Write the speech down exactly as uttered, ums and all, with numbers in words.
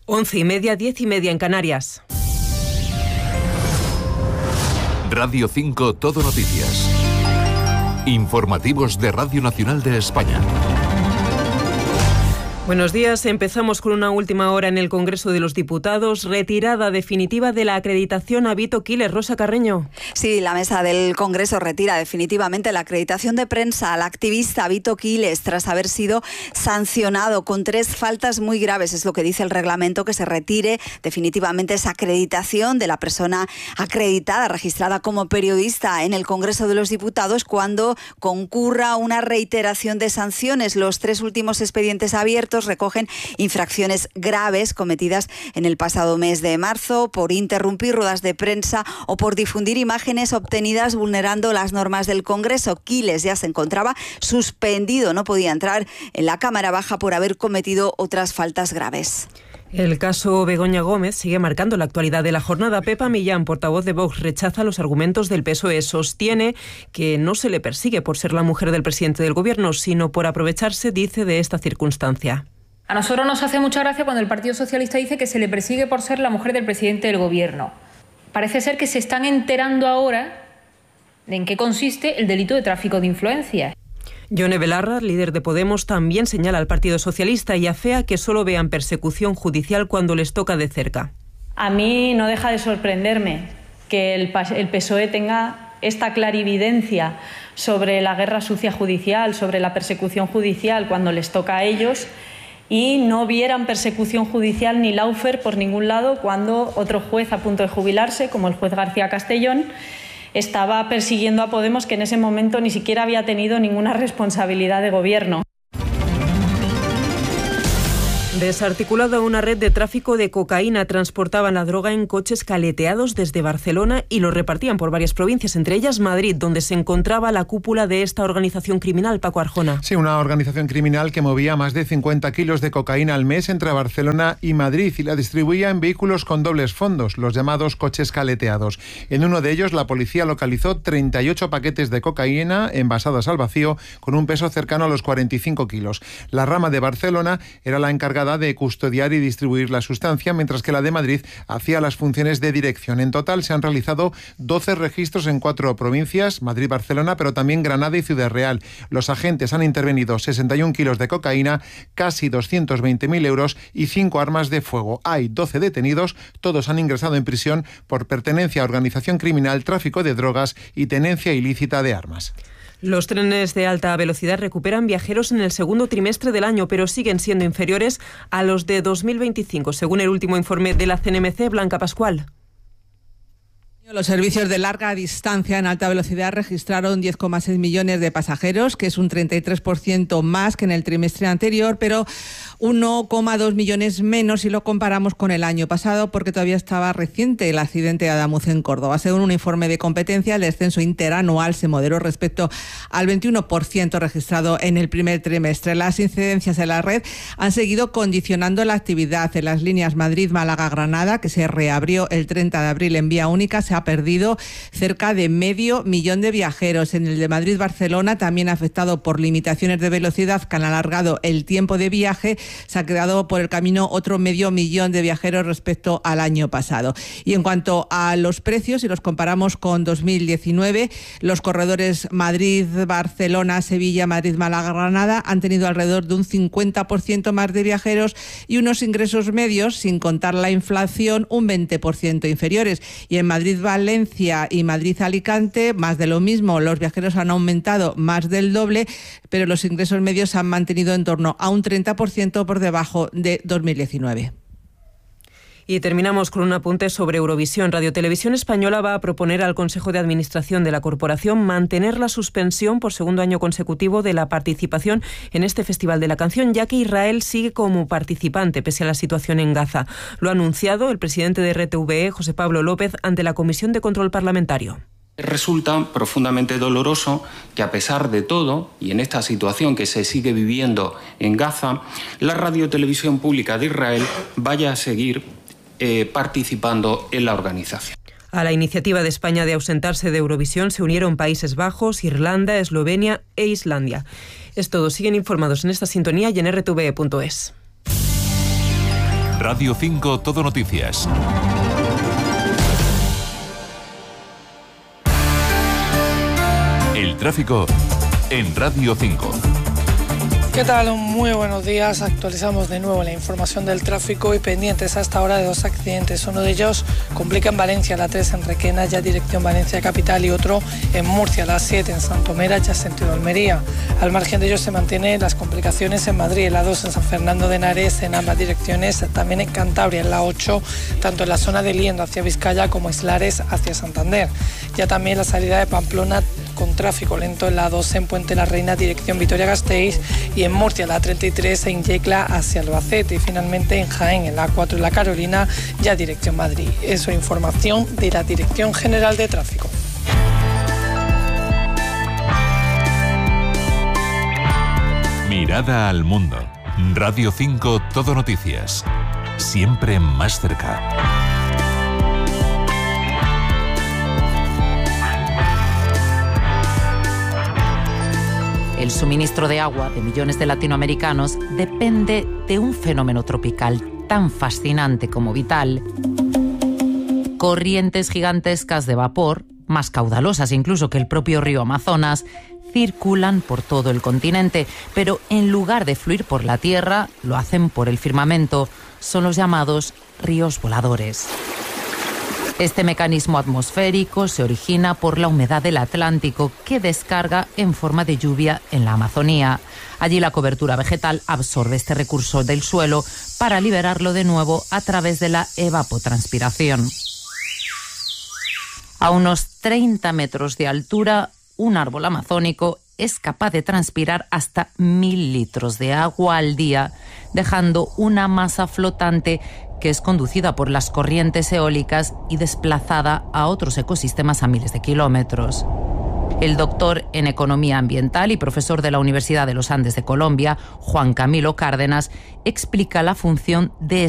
Once y media, diez y media en Canarias. Radio cinco Todo Noticias. Informativos de Radio Nacional de España. Buenos días. Empezamos con una última hora en el Congreso de los Diputados. Retirada definitiva de la acreditación a Vito Quiles. Rosa Carreño. Sí, la mesa del Congreso retira definitivamente la acreditación de prensa al activista Vito Quiles tras haber sido sancionado con tres faltas muy graves. Es lo que dice el reglamento, que se retire definitivamente esa acreditación de la persona acreditada, registrada como periodista en el Congreso de los Diputados, cuando concurra una reiteración de sanciones. Los tres últimos expedientes abiertos recogen infracciones graves cometidas en el pasado mes de marzo por interrumpir ruedas de prensa o por difundir imágenes obtenidas vulnerando las normas del Congreso. Quiles ya se encontraba suspendido, no podía entrar en la Cámara Baja por haber cometido otras faltas graves. El caso Begoña Gómez sigue marcando la actualidad de la jornada. Pepa Millán, portavoz de Vox, rechaza los argumentos del P S O E. Sostiene que no se le persigue por ser la mujer del presidente del Gobierno, sino por aprovecharse, dice, de esta circunstancia. A nosotros nos hace mucha gracia cuando el Partido Socialista dice que se le persigue por ser la mujer del presidente del Gobierno. Parece ser que se están enterando ahora de en qué consiste el delito de tráfico de influencias. Yone Belarra, líder de Podemos, también señala al Partido Socialista y afea que solo vean persecución judicial cuando les toca de cerca. A mí no deja de sorprenderme que el, el P S O E tenga esta clarividencia sobre la guerra sucia judicial, sobre la persecución judicial cuando les toca a ellos, y no vieran persecución judicial ni lawfare por ningún lado cuando otro juez a punto de jubilarse, como el juez García Castellón, estaba persiguiendo a Podemos, que en ese momento ni siquiera había tenido ninguna responsabilidad de gobierno. Desarticulada una red de tráfico de cocaína, transportaban la droga en coches caleteados desde Barcelona y lo repartían por varias provincias, entre ellas Madrid, donde se encontraba la cúpula de esta organización criminal. Paco Arjona. Sí, una organización criminal que movía más de cincuenta kilos de cocaína al mes entre Barcelona y Madrid y la distribuía en vehículos con dobles fondos, los llamados coches caleteados. En uno de ellos, la policía localizó treinta y ocho paquetes de cocaína envasados al vacío con un peso cercano a los cuarenta y cinco kilos. La rama de Barcelona era la encargada de custodiar y distribuir la sustancia, mientras que la de Madrid hacía las funciones de dirección. En total se han realizado doce registros en cuatro provincias, Madrid, Barcelona, pero también Granada y Ciudad Real. Los agentes han intervenido sesenta y un kilos de cocaína, casi doscientos veinte mil euros y cinco armas de fuego. Hay doce detenidos, todos han ingresado en prisión por pertenencia a organización criminal, tráfico de drogas y tenencia ilícita de armas. Los trenes de alta velocidad recuperan viajeros en el segundo trimestre del año, pero siguen siendo inferiores a los de dos mil veinticinco, según el último informe de la C N M C. Blanca Pascual. Los servicios de larga distancia en alta velocidad registraron diez coma seis millones de pasajeros, que es un treinta y tres por ciento más que en el trimestre anterior, pero uno coma dos millones menos si lo comparamos con el año pasado, porque todavía estaba reciente el accidente de Adamuz en Córdoba. Según un informe de competencia, el descenso interanual se moderó respecto al veintiuno por ciento registrado en el primer trimestre. Las incidencias en la red han seguido condicionando la actividad. En las líneas Madrid-Málaga-Granada, que se reabrió el treinta de abril en vía única, se ha perdido cerca de medio millón de viajeros. En el de Madrid-Barcelona, también afectado por limitaciones de velocidad que han alargado el tiempo de viaje, se ha quedado por el camino otro medio millón de viajeros respecto al año pasado. Y en cuanto a los precios, si los comparamos con dos mil diecinueve, los corredores Madrid-Barcelona, Sevilla, Madrid-Málaga, Granada han tenido alrededor de un cincuenta por ciento más de viajeros y unos ingresos medios, sin contar la inflación, un veinte por ciento inferiores. Y en Madrid-Valencia y Madrid-Alicante, más de lo mismo, los viajeros han aumentado más del doble, pero los ingresos medios se han mantenido en torno a un treinta por ciento por debajo de dos mil diecinueve. Y terminamos con un apunte sobre Eurovisión. Radio Televisión Española va a proponer al Consejo de Administración de la corporación mantener la suspensión por segundo año consecutivo de la participación en este Festival de la Canción, ya que Israel sigue como participante pese a la situación en Gaza. Lo ha anunciado el presidente de R T V E, José Pablo López, ante la Comisión de Control Parlamentario. Resulta profundamente doloroso que, a pesar de todo, y en esta situación que se sigue viviendo en Gaza, la radiotelevisión pública de Israel vaya a seguir eh, participando en la organización. A la iniciativa de España de ausentarse de Eurovisión se unieron Países Bajos, Irlanda, Eslovenia e Islandia. Es todo. Siguen informados en esta sintonía y en r t v e punto es. Radio cinco Todo Noticias. El tráfico en Radio cinco. ¿Qué tal? Muy buenos días. Actualizamos de nuevo la información del tráfico y pendientes a esta hora de dos accidentes. Uno de ellos complica en Valencia, la tres en Requena, ya dirección Valencia Capital, y otro en Murcia, la siete en Santomera, ya sentido Almería. Al margen de ellos se mantienen las complicaciones en Madrid, la dos en San Fernando de Henares, en ambas direcciones, también en Cantabria, en la ocho, tanto en la zona de Liendo hacia Vizcaya como Islares hacia Santander. Ya también la salida de Pamplona con tráfico lento en la dos en Puente la Reina, dirección Vitoria-Gasteiz, y en Murcia la treinta y tres en Yecla hacia Albacete, y finalmente en Jaén en la cuatro en La Carolina, ya dirección Madrid. Eso, información de la Dirección General de Tráfico. Mirada al mundo. Radio cinco Todo Noticias. Siempre más cerca. El suministro de agua de millones de latinoamericanos depende de un fenómeno tropical tan fascinante como vital. Corrientes gigantescas de vapor, más caudalosas incluso que el propio río Amazonas, circulan por todo el continente, pero en lugar de fluir por la tierra, lo hacen por el firmamento. Son los llamados ríos voladores. Este mecanismo atmosférico se origina por la humedad del Atlántico, que descarga en forma de lluvia en la Amazonía. Allí la cobertura vegetal absorbe este recurso del suelo para liberarlo de nuevo a través de la evapotranspiración. A unos treinta metros de altura, un árbol amazónico es capaz de transpirar hasta mil litros de agua al día, dejando una masa flotante que es conducida por las corrientes eólicas y desplazada a otros ecosistemas a miles de kilómetros. El doctor en Economía Ambiental y profesor de la Universidad de los Andes de Colombia, Juan Camilo Cárdenas, explica la función de